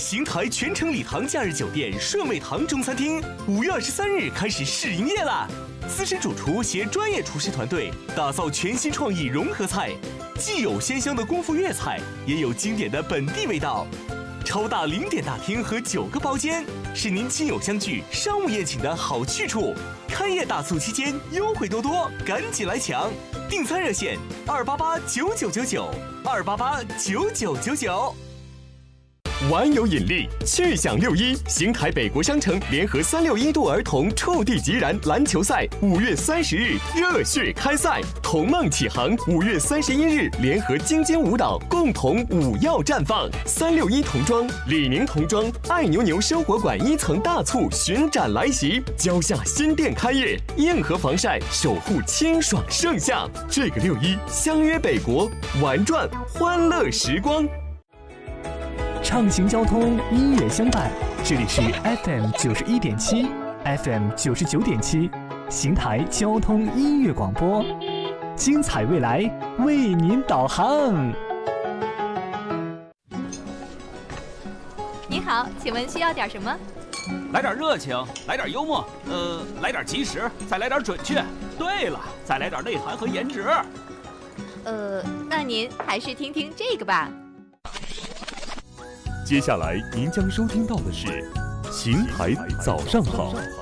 邢台全程礼堂假日酒店顺味堂中餐厅5月23日开始试营业啦！资深主厨携专业厨师团队打造全新创意融合菜，既有鲜香的功夫粤菜，也有经典的本地味道。超大0点大厅和9个包间，是您亲友相聚、商务宴请的好去处。开业大促期间优惠多多，赶紧来抢！订餐热线2889999，2889999。玩有引力，趣享6·1，邢台北国商城联合361度儿童触地即燃篮球赛5月30日热血开赛，童梦启航5月31日联合京津舞蹈共同舞耀绽放，361童装、李宁童装、爱牛牛生活馆1层大促巡展来袭，蕉下新店开业，硬核防晒守护清爽盛夏。这个6·1相约北国，玩转欢乐时光。 畅行交通，音乐相伴，这里是 FM 91.7 FM 99.7邢台交通音乐广播，精彩未来为您导航。 您好，请问需要点什么？ 来点热情，来点幽默，来点及时，再来点准确。对了，再来点内涵和颜值。 那您还是听听这个吧。 接下来您将收听到的是《邢台早上好》。